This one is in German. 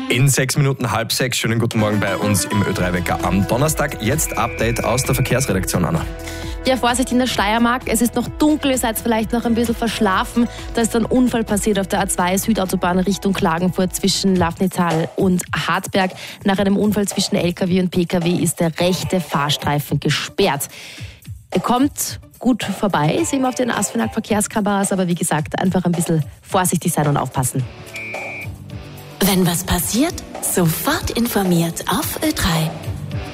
In 6 Minuten 5:30. Schönen guten Morgen bei uns im Ö3-Wecker am Donnerstag. Jetzt Update aus der Verkehrsredaktion, Anna. Ja, Vorsicht in der Steiermark. Es ist noch dunkel, ihr seid vielleicht noch ein bisschen verschlafen. Da ist ein Unfall passiert auf der A2 Südautobahn Richtung Klagenfurt zwischen Lafnital und Hartberg. Nach einem Unfall zwischen LKW und PKW ist der rechte Fahrstreifen gesperrt. Er kommt gut vorbei, sehen wir auf den ASFINAG-Verkehrskameras, aber wie gesagt, einfach ein bisschen vorsichtig sein und aufpassen. Wenn was passiert, sofort informiert auf Ö3.